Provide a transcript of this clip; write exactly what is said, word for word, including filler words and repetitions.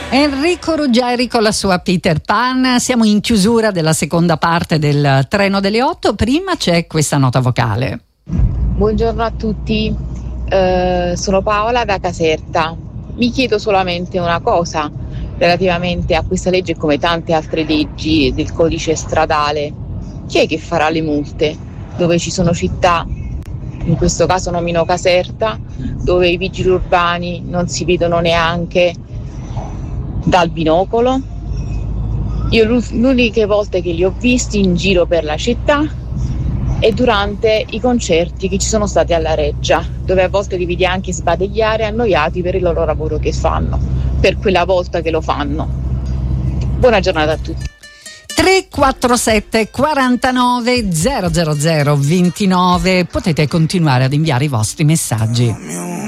Enrico Ruggeri con la sua Peter Pan. Siamo in chiusura della seconda parte del Treno delle Otto. Prima c'è questa nota vocale. Buongiorno a tutti, eh, sono Paola da Caserta. Mi chiedo solamente una cosa relativamente a questa legge e come tante altre leggi del codice stradale. Chi è che farà le multe? Dove ci sono città, in questo caso nomino Caserta, dove i vigili urbani non si vedono neanche dal binocolo. Io l'unica volta che li ho visti in giro per la città è durante i concerti che ci sono stati alla Reggia, dove a volte li vedi anche sbadigliare, annoiati per il loro lavoro che fanno, per quella volta che lo fanno. Buona giornata a tutti. tre quattro sette quarantanove zero zero zero ventinove. Potete continuare ad inviare i vostri messaggi.